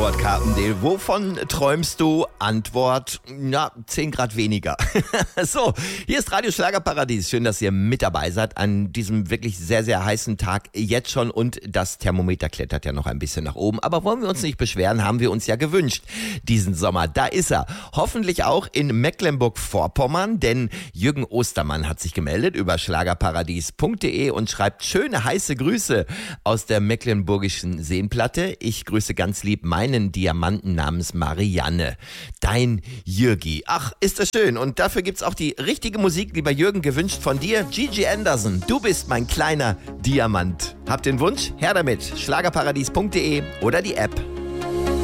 Antwort, Carpendale. Wovon träumst du? Antwort, 10 Grad weniger. So, hier ist Radio Schlagerparadies. Schön, dass ihr mit dabei seid an diesem wirklich sehr, sehr heißen Tag jetzt schon. Und das Thermometer klettert ja noch ein bisschen nach oben. Aber wollen wir uns nicht beschweren, haben wir uns ja gewünscht diesen Sommer. Da ist er. Hoffentlich auch in Mecklenburg-Vorpommern, denn Jürgen Ostermann hat sich gemeldet über schlagerparadies.de und schreibt schöne heiße Grüße aus der mecklenburgischen Seenplatte. Ich grüße ganz lieb meinen Diamanten namens Marianne. Dein Jürgi. Ach, ist das schön. Und dafür gibt's auch die richtige Musik, lieber Jürgen, gewünscht von dir. Gigi Anderson, du bist mein kleiner Diamant. Habt den Wunsch? Her damit. Schlagerparadies.de oder die App.